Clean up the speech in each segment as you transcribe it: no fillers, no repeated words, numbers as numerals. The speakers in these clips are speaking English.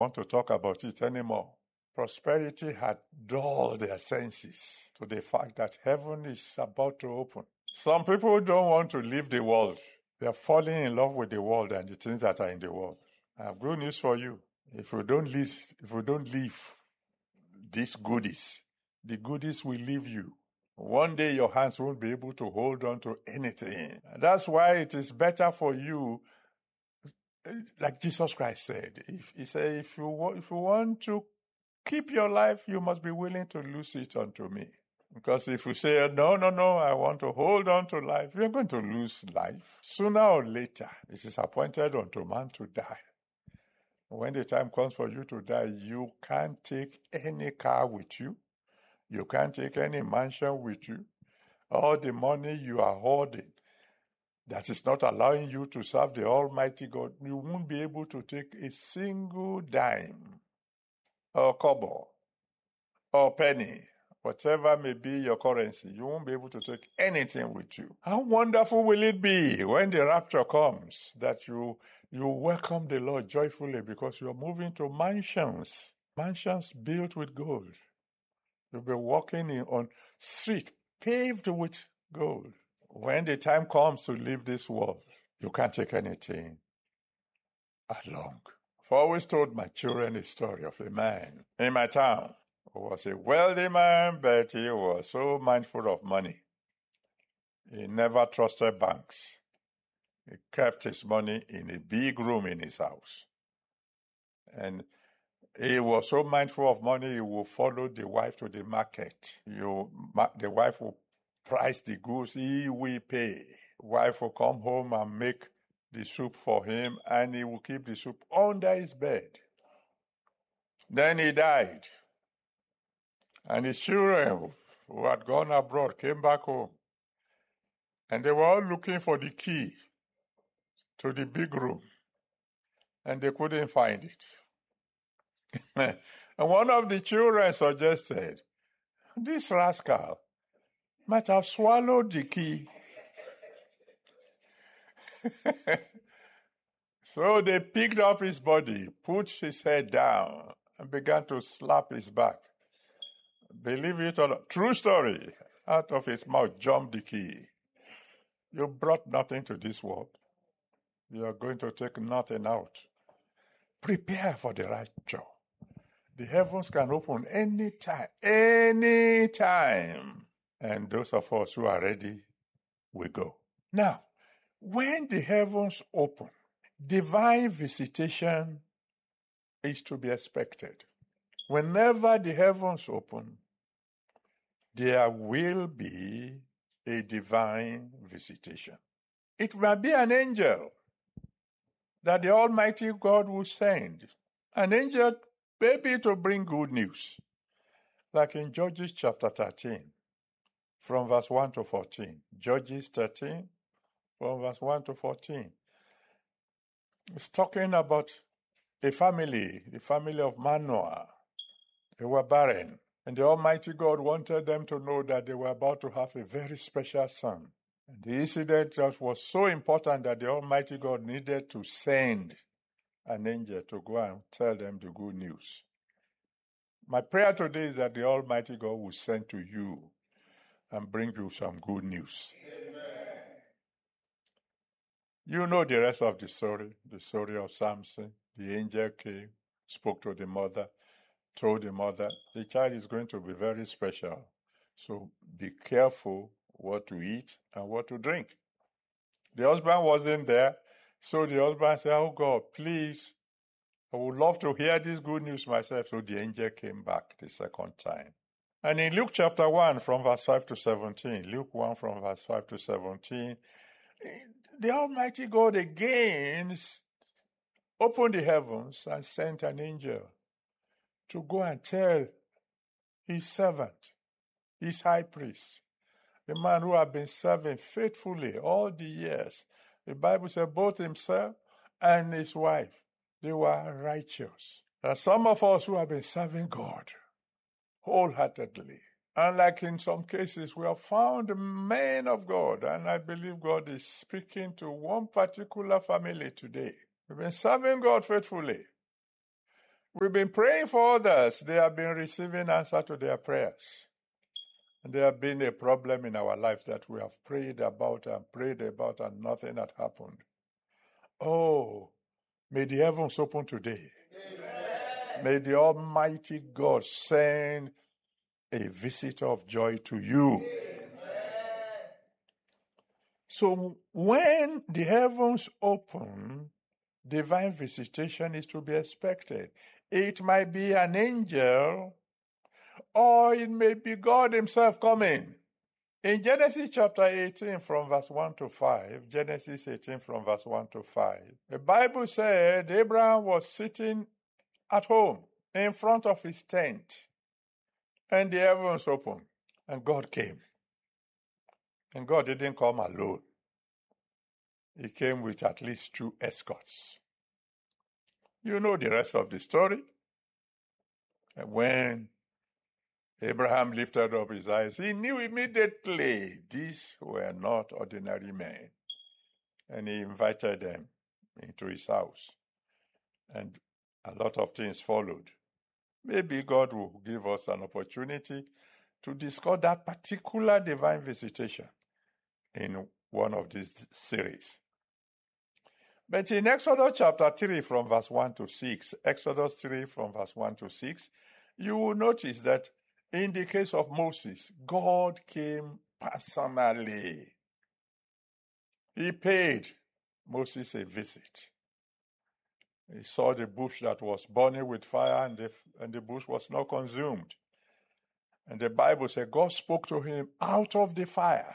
want to talk about it anymore. Prosperity had dulled their senses to the fact that heaven is about to open. Some people don't want to leave the world. They are falling in love with the world and the things that are in the world. I have good news for you. If you don't leave these goodies, the goodies will leave you. One day your hands won't be able to hold on to anything. That's why it is better for you, like Jesus Christ said. He said, if you want to keep your life, you must be willing to lose it unto me. Because if you say, no, I want to hold on to life, you're going to lose life. Sooner or later, it is appointed unto man to die. When the time comes for you to die, you can't take any car with you. You can't take any mansion with you. All the money you are hoarding, that is not allowing you to serve the Almighty God, you won't be able to take a single dime or kobo or penny, whatever may be your currency. You won't be able to take anything with you. How wonderful will it be when the rapture comes that you welcome the Lord joyfully because you're moving to mansions built with gold. You'll be walking on street paved with gold. When the time comes to leave this world, you can't take anything along. I've always told my children a story of a man in my town who was a wealthy man, but he was so mindful of money. He never trusted banks. He kept his money in a big room in his house. And he was so mindful of money, he would follow the wife to the market. The wife will price the goods, he will pay. Wife will come home and make the soup for him, and he will keep the soup under his bed. Then he died. And his children who had gone abroad came back home. And they were all looking for the key to the big room. And they couldn't find it. And one of the children suggested, this rascal might have swallowed the key. So they picked up his body, put his head down, and began to slap his back. Believe it or not, true story, out of his mouth jumped the key. You brought nothing to this world. You are going to take nothing out. Prepare for the rapture. The heavens can open anytime. And those of us who are ready will go. Now, when the heavens open, divine visitation is to be expected. Whenever the heavens open, there will be a divine visitation. It might be an angel that the Almighty God will send. An angel maybe to bring good news. Like in Judges chapter 13, from verse 1 to 14. Judges 13, from verse 1 to 14. It's talking about the family of Manoah. They were barren. And the Almighty God wanted them to know that they were about to have a very special son. And the incident just was so important that the Almighty God needed to send an angel to go and tell them the good news. My prayer today is that the Almighty God will send to you and bring you some good news. Amen. You know the rest of the story of Samson. The angel came, spoke to the mother, told the mother, the child is going to be very special. So be careful what to eat and what to drink. The husband wasn't there. So the husband said, oh God, please, I would love to hear this good news myself. So the angel came back the second time. And in Luke chapter 1 from verse 5 to 17, Luke 1 from verse 5 to 17, the Almighty God again opened the heavens and sent an angel to go and tell his servant, his high priest, the man who had been serving faithfully all the years. The Bible said both himself and his wife, they were righteous. There are some of us who have been serving God wholeheartedly. And like in some cases, we have found men of God, and I believe God is speaking to one particular family today. We've been serving God faithfully. We've been praying for others. They have been receiving answer to their prayers. And there have been a problem in our lives that we have prayed about and nothing had happened. Oh, may the heavens open today. Amen. May the Almighty God send a visit of joy to you. Amen. So when the heavens open, divine visitation is to be expected. It might be an angel, or it may be God himself coming. In Genesis chapter 18 from verse 1 to 5, Genesis 18 from verse 1 to 5, the Bible said Abraham was sitting at home in front of his tent, and the heavens opened, and God came. And God didn't come alone. He came with at least 2 escorts. You know the rest of the story. And when Abraham lifted up his eyes, he knew immediately these were not ordinary men. And he invited them into his house. And a lot of things followed. Maybe God will give us an opportunity to discuss that particular divine visitation in one of these series. But in Exodus chapter 3 from verse 1 to 6, Exodus 3 from verse 1 to 6, you will notice that in the case of Moses, God came personally. He paid Moses a visit. He saw the bush that was burning with fire, and the bush was not consumed. And the Bible said God spoke to him out of the fire.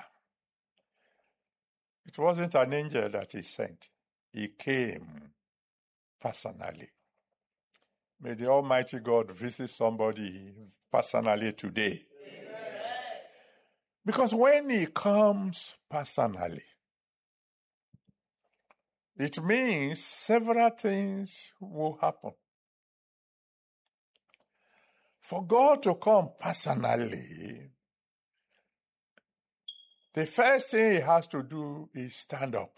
It wasn't an angel that he sent. He came personally. May the Almighty God visit somebody personally today. Amen. Because when he comes personally, it means several things will happen. For God to come personally, the first thing he has to do is stand up.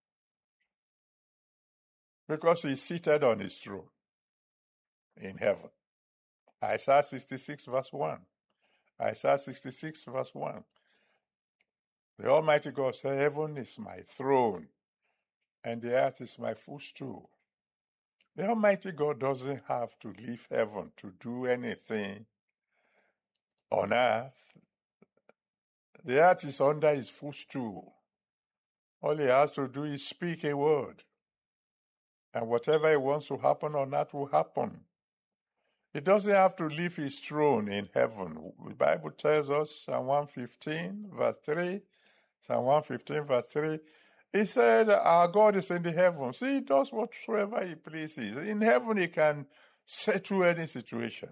Because he's seated on his throne in heaven. Isaiah 66 verse 1. Isaiah 66 verse 1. The Almighty God said, heaven is my throne, and the earth is my footstool. The Almighty God doesn't have to leave heaven to do anything on earth. The earth is under his footstool. All he has to do is speak a word, and whatever he wants to happen on earth will happen. He doesn't have to leave his throne in heaven. The Bible tells us, Psalm 115, verse 3, Psalm 115, verse 3, he said, our God is in the heavens. He does whatsoever he pleases. In heaven, he can settle any situation.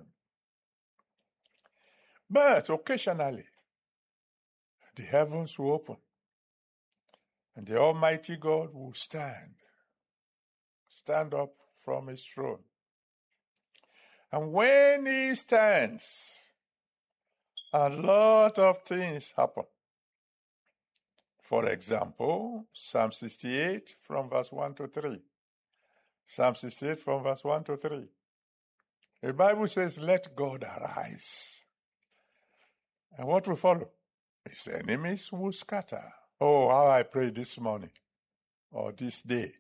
But occasionally, the heavens will open, and the Almighty God will stand up from his throne. And when he stands, a lot of things happen. For example, Psalm 68 from verse 1 to 3. Psalm 68 from verse 1 to 3. The Bible says, let God arise. And what will follow? His enemies will scatter. Oh, how I pray this morning or this day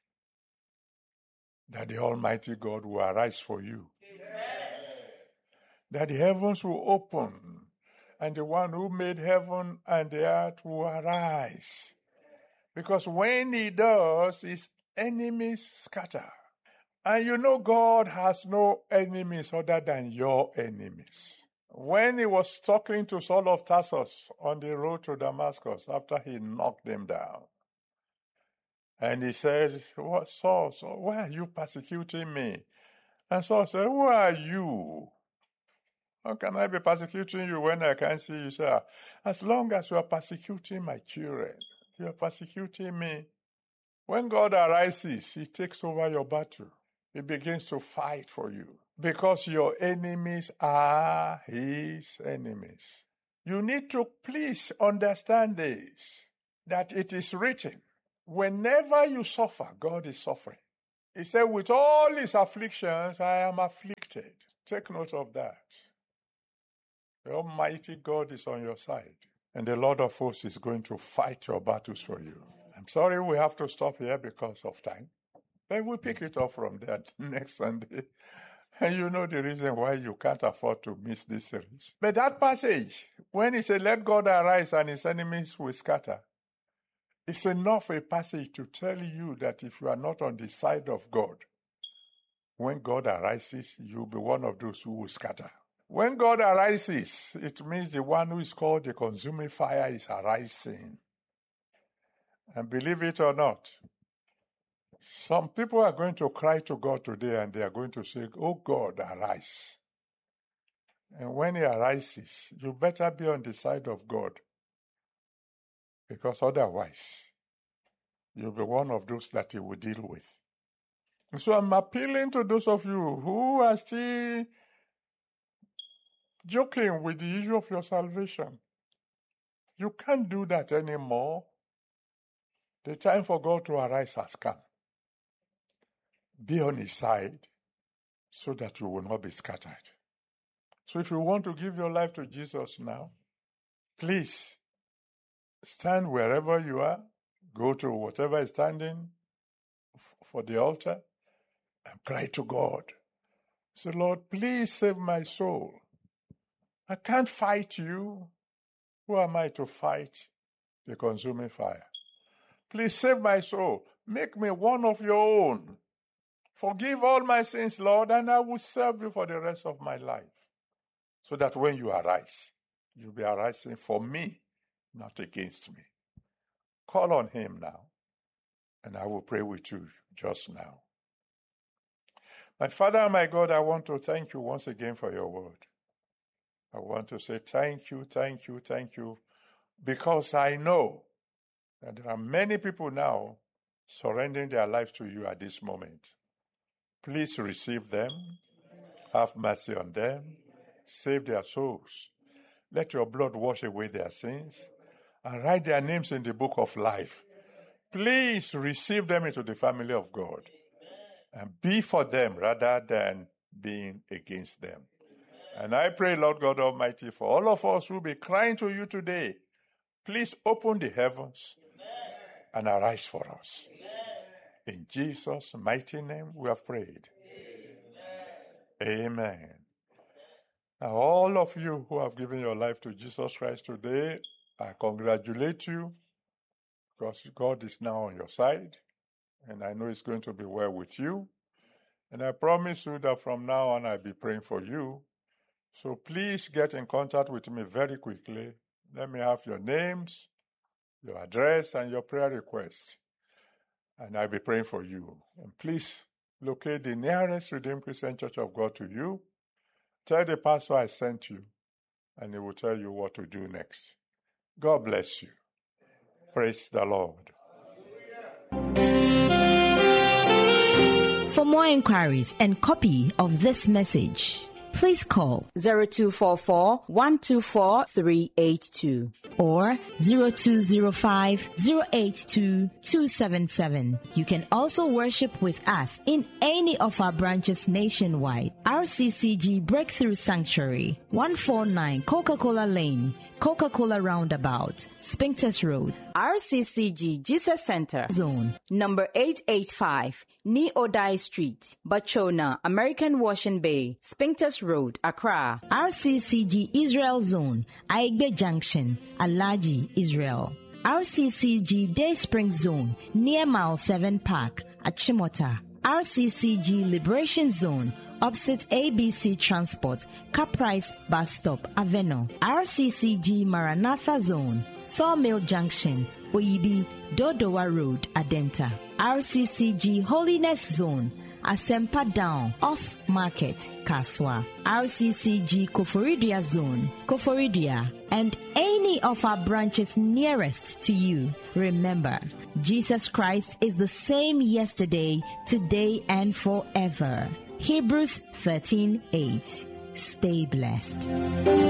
that the Almighty God will arise for you. Amen. That the heavens will open, and the one who made heaven and the earth will arise. Because when he does, his enemies scatter. And you know God has no enemies other than your enemies. When he was talking to Saul of Tarsus on the road to Damascus after he knocked them down, and he said, "What, Saul, why are you persecuting me?" And Saul said, "Who are you? How can I be persecuting you when I can't see you?" Say, as long as you are persecuting my children, you are persecuting me. When God arises, he takes over your battle. He begins to fight for you because your enemies are his enemies. You need to please understand this, that it is written, whenever you suffer, God is suffering. He said, with all his afflictions, I am afflicted. Take note of that. The Almighty God is on your side, and the Lord of hosts is going to fight your battles for you. I'm sorry we have to stop here because of time. Then we'll pick it up from there next Sunday. And you know the reason why you can't afford to miss this series. But that passage, when he said, let God arise and his enemies will scatter, it's enough a passage to tell you that if you are not on the side of God, when God arises, you'll be one of those who will scatter. When God arises, it means the one who is called the consuming fire is arising. And believe it or not, some people are going to cry to God today and they are going to say, oh God, arise. And when he arises, you better be on the side of God, because otherwise, you'll be one of those that he will deal with. And so I'm appealing to those of you who are still joking with the issue of your salvation. You can't do that anymore. The time for God to arise has come. Be on his side so that you will not be scattered. So if you want to give your life to Jesus now, please stand wherever you are. Go to whatever is standing for the altar and cry to God. Say, Lord, please save my soul. I can't fight you. Who am I to fight the consuming fire? Please save my soul. Make me one of your own. Forgive all my sins, Lord, and I will serve you for the rest of my life. So that when you arise, you'll be arising for me, not against me. Call on him now, and I will pray with you just now. My Father and my God, I want to thank you once again for your word. I want to say thank you, thank you, thank you, because I know that there are many people now surrendering their lives to you at this moment. Please receive them, have mercy on them, save their souls. Let your blood wash away their sins and write their names in the book of life. Please receive them into the family of God and be for them rather than being against them. And I pray, Lord God Almighty, for all of us who will be crying to you today, please open the heavens and arise for us. In Jesus' mighty name we have prayed. Amen. Now, all of you who have given your life to Jesus Christ today, I congratulate you, because God is now on your side, and I know it's going to be well with you. And I promise you that from now on I'll be praying for you. So please get in contact with me very quickly. Let me have your names, your address, and your prayer request. And I'll be praying for you. And please locate the nearest Redeemed Christian Church of God to you. Tell the pastor I sent you, and he will tell you what to do next. God bless you. Praise the Lord. For more inquiries and copy of this message, please call 0244-124-382 or 0205-082-277. You can also worship with us in any of our branches nationwide. RCCG Breakthrough Sanctuary, 149 Coca-Cola Lane, Coca-Cola Roundabout, Spinkters Road. RCCG Jesus Center Zone, number 885, Ni-Odai Street, Bachona, American Washington Bay, Spinkters Road, Accra. RCCG Israel Zone, Aigbe Junction, Alaji, Israel. RCCG Day Spring Zone, near Mile 7 Park, Achimota. RCCG Liberation Zone, opposite ABC Transport, Caprice Bus Stop, Aveno. RCCG Maranatha Zone, Sawmill Junction, Oyibi, Dodowa Road, Adenta. RCCG Holiness Zone, Asempa Down, Off Market, Kaswa. RCCG Koforidia Zone, Koforidia, and any of our branches nearest to you. Remember, Jesus Christ is the same yesterday, today, and forever. Hebrews 13:8. Stay blessed.